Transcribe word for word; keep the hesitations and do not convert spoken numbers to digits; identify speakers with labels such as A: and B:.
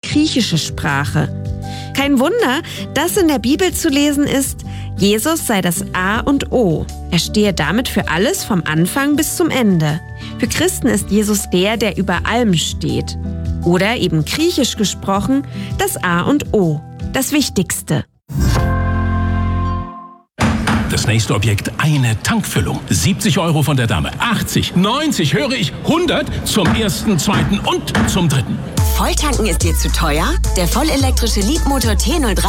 A: griechische Sprache. Kein Wunder, dass in der Bibel zu lesen ist, Jesus sei das A und O. Er stehe damit für alles vom Anfang bis zum Ende. Für Christen ist Jesus der, der über allem steht. Oder eben griechisch gesprochen, das A und O, das Wichtigste.
B: Das nächste Objekt, eine Tankfüllung. siebzig Euro von der Dame. achtzig, neunzig, höre ich, hundert zum ersten, zweiten und zum dritten.
C: Volltanken ist dir zu teuer? Der vollelektrische Leapmotor T null drei